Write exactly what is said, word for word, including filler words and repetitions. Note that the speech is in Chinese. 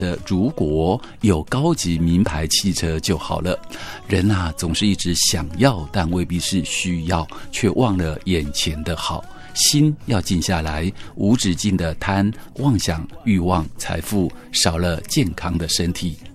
的如果有高级名牌汽车就好了。人啊，总是一直想要，但未必是需要，却忘了眼前的好。心要静下来，无止境的贪、妄想、欲望、财富，少了健康的身体。